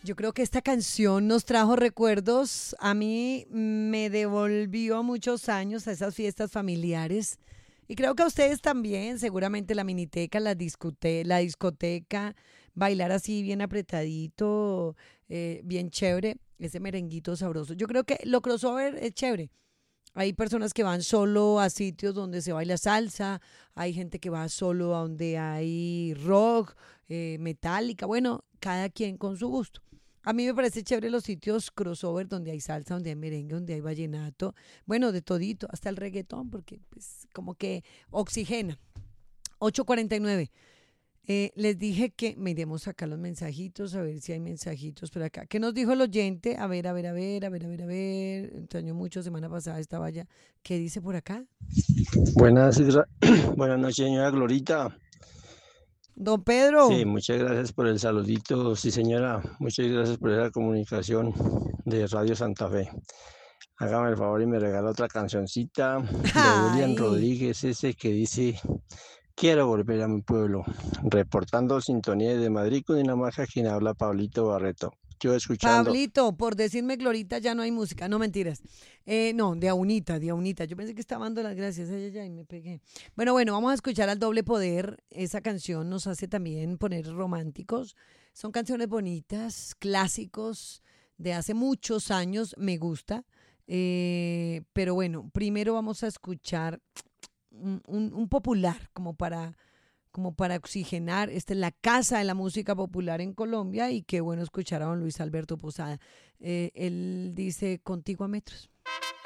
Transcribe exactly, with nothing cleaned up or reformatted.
Yo creo que esta canción nos trajo recuerdos. A mí me devolvió muchos años a esas fiestas familiares. Y creo que a ustedes también, seguramente la miniteca, la discote- la discoteca, bailar así bien apretadito, eh, bien chévere, ese merenguito sabroso. Yo creo que lo crossover es chévere. Hay personas que van solo a sitios donde se baila salsa, hay gente que va solo a donde hay rock, eh, metálica, bueno, cada quien con su gusto. A mí me parece chévere los sitios crossover donde hay salsa, donde hay merengue, donde hay vallenato, bueno, de todito, hasta el reggaetón, porque pues como que oxigena. Ocho cuarenta y nueve. Eh, les dije que miremos acá los mensajitos, a ver si hay mensajitos por acá. ¿Qué nos dijo el oyente? A ver, a ver, a ver, a ver, a ver, a ver. Extraño mucho, semana pasada estaba ya. ¿Qué dice por acá? Buenas, gra- buenas noches, señora Glorita. Don Sí, Pedro. muchas gracias por el saludito. Sí, señora, muchas gracias por esa comunicación de Radio Santa Fe. Hágame el favor y me regala otra cancioncita de William Ay, Rodríguez, ese que dice, quiero volver a mi pueblo. Reportando sintonía de Madrid, Cundinamarca, quien habla Pablito Barreto. Yo escuchando. Pablito, por decirme Glorita ya no hay música. No, mentiras. Eh, no, de Aunita, de Aunita. Yo pensé que estaba dando las gracias. Ay, ay, ay, me pegué. Bueno, bueno, vamos a escuchar al doble poder. Esa canción nos hace también poner románticos. Son canciones bonitas, clásicos de hace muchos años. Me gusta. Eh, pero bueno, primero vamos a escuchar un, un- un popular como para como para oxigenar. Esta es la casa de la música popular en Colombia y qué bueno escuchar a don Luis Alberto Posada. Eh, él dice contigo a metros.